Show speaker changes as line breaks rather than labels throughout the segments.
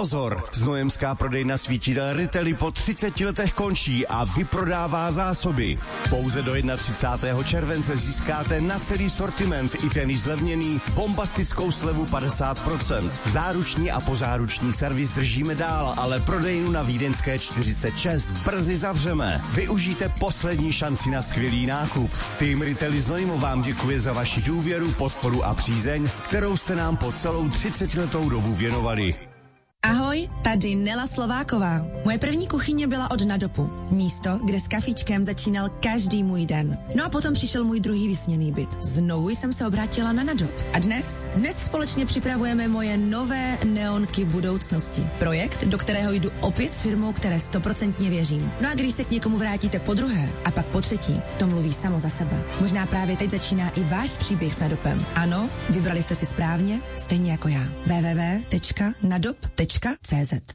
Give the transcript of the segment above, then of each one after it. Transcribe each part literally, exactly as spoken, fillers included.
Pozor, znojemská prodejna svítidel Ritely po třiceti letech končí a vyprodává zásoby. Pouze do třicátého prvního července získáte na celý sortiment i ten zlevněný bombastickou slevu padesát procent. Záruční a pozáruční servis držíme dál, ale prodejnu na Vídeňské čtyřicet šest brzy zavřeme. Využijte poslední šanci na skvělý nákup. Tým Ritely Znojmo vám děkuje za vaši důvěru, podporu a přízeň, kterou jste nám po celou třicetiletou dobu věnovali.
Ahoj, tady Nela Slováková. Moje první kuchyně byla od Nadopu. Místo, kde s kafičkem začínal každý můj den. No a potom přišel můj druhý vysněný byt. Znovu jsem se obrátila na Nadop. A dnes? Dnes společně připravujeme moje nové neonky budoucnosti. Projekt, do kterého jdu opět s firmou, které stoprocentně věřím. No a když se k někomu vrátíte po druhé a pak po třetí, to mluví samo za sebe. Možná právě teď začíná i váš příběh s Nadopem. Ano, vybrali jste si správně, stejně jako já. w w w tečka nadop tečka cé zet.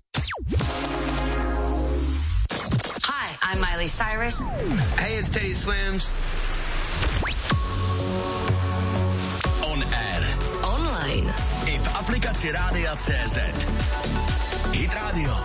Hi, I'm Miley Cyrus.
Hey, it's Teddy Swims.
On air.
Online.
I v aplikaci Rádia tečka cé zet. Hit Radio.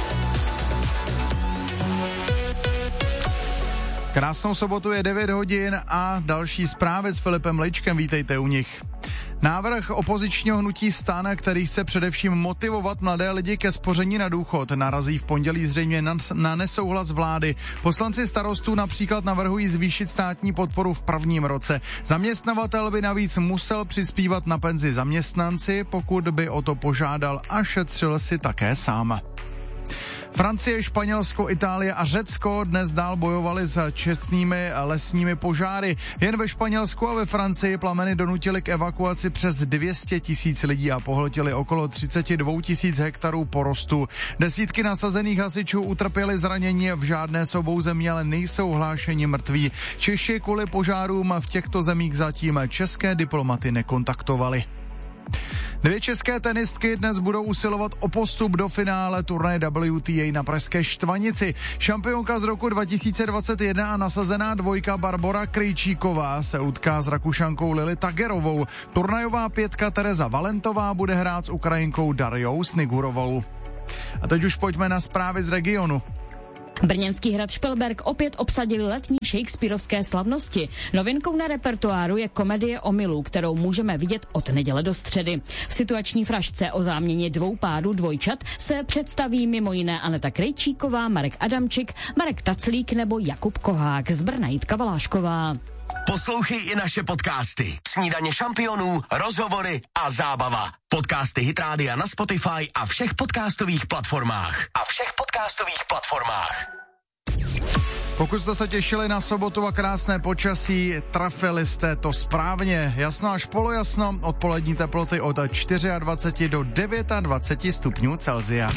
Krásnou sobotu, je devět hodin a další zprávy s Filipem Lejčkem, vítejte u nich. Návrh opozičního hnutí STAN, který chce především motivovat mladé lidi ke spoření na důchod, narazí v pondělí zřejmě na, na nesouhlas vlády. Poslanci Starostů například navrhují zvýšit státní podporu v prvním roce. Zaměstnavatel by navíc musel přispívat na penzi zaměstnanci, pokud by o to požádal, a šetřil si také sám. Francie, Španělsko, Itálie a Řecko dnes dál bojovali s četnými lesními požáry. Jen ve Španělsku a ve Francii plameny donutily k evakuaci přes dvě stě tisíc lidí a pohltily okolo třicet dva tisíc hektarů porostu. Desítky nasazených hasičů utrpěly zranění, v žádné z obou zemí ale nejsou hlášeni mrtví. Češi kvůli požárům v těchto zemích zatím české diplomaty nekontaktovali. Dvě české tenistky dnes budou usilovat o postup do finále turnaje W T A na pražské Štvanici. Šampionka z roku dva tisíce dvacet jedna a nasazená dvojka Barbora Krejčíková se utká s Rakušankou Lily Tagerovou. Turnajová pětka Tereza Valentová bude hrát s Ukrajinkou Dariou Snigurovou. A teď už pojďme na zprávy z regionu.
Brněnský hrad Špilberk opět obsadili letní shakespearovské slavnosti. Novinkou na repertoáru je komedie Omylů, kterou můžeme vidět od neděle do středy. V situační frašce o záměně dvou párů dvojčat se představí mimo jiné Aneta Krejčíková, Marek Adamčik, Marek Taclík nebo Jakub Kohák, z Brna Jitka Valášková.
Poslouchej i naše podcasty. Snídaně šampionů, rozhovory a zábava. Podcasty Hit Rádia na Spotify a všech podcastových platformách. A všech podcastových platformách.
Pokud jste se těšili na sobotu a krásné počasí, trafili jste to správně. Jasno až polojasno, odpolední teploty od dvacet čtyři do dvacet devět stupňů Celsia.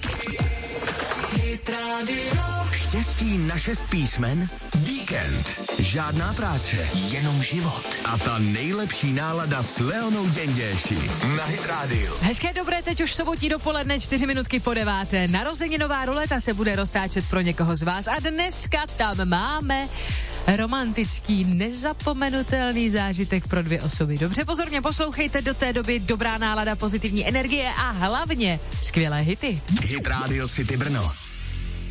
Štěstí na šest písmen? Víkend. Žádná práce, jenom život. A ta nejlepší nálada s Leonou Děnděši na Hit Radio.
Hezké dobré, teď už sobotní dopoledne, čtyři minutky po deváté. Narozeninová ruleta se bude roztáčet pro někoho z vás a dneska tam máme romantický, nezapomenutelný zážitek pro dvě osoby. Dobře, pozorně poslouchejte, do té doby dobrá nálada, pozitivní energie a hlavně skvělé hity.
Hit Radio City Brno.